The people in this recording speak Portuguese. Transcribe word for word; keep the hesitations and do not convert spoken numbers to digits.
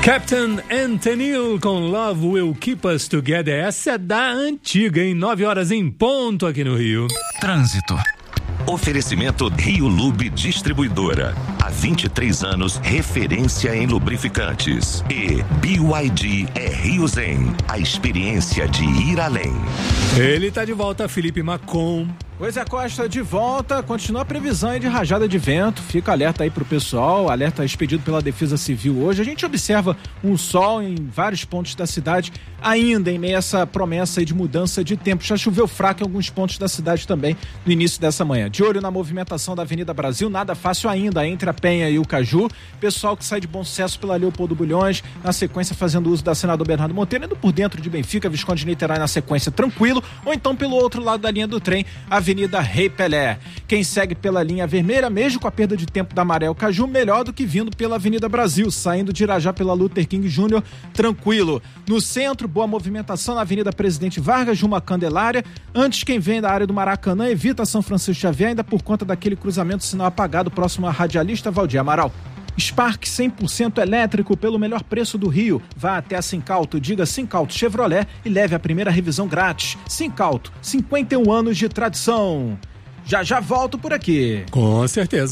Captain Anthony com Love Will Keep Us Together. Essa é da antiga, em nove horas em ponto aqui no Rio. Trânsito. Oferecimento Rio Lube Distribuidora. Há vinte e três anos, referência em lubrificantes. E B Y D é Rio Zen, a experiência de ir além. Ele tá de volta, Felipe Macon. Pois é, Costa, de volta, continua a previsão aí de rajada de vento, fica alerta aí pro pessoal, alerta expedido pela Defesa Civil hoje. A gente observa um sol em vários pontos da cidade, ainda em meio a essa promessa aí de mudança de tempo. Já choveu fraco em alguns pontos da cidade também no início dessa manhã. De olho na movimentação da Avenida Brasil, nada fácil ainda entre a Penha e o Caju. Pessoal que sai de Bom Sucesso pela Leopoldo Bulhões, na sequência fazendo uso da Senador Bernardo Monteiro, indo por dentro de Benfica, Visconde de Niterói na sequência tranquilo, ou então pelo outro lado da linha do trem, Avenida Avenida Rei Pelé. Quem segue pela linha vermelha, mesmo com a perda de tempo da Maré o Caju, melhor do que vindo pela Avenida Brasil, saindo de Irajá pela Luther King Júnior, tranquilo. No centro, boa movimentação na Avenida Presidente Vargas, rumo à Candelária. Antes, quem vem da área do Maracanã evita São Francisco Xavier, ainda por conta daquele cruzamento sinal apagado próximo à radialista Valdir Amaral. Spark cem por cento elétrico pelo melhor preço do Rio. Vá até a Sincauto, diga Sincauto Chevrolet e leve a primeira revisão grátis. Sincauto, cinquenta e um anos de tradição. Já já volto por aqui. Com certeza.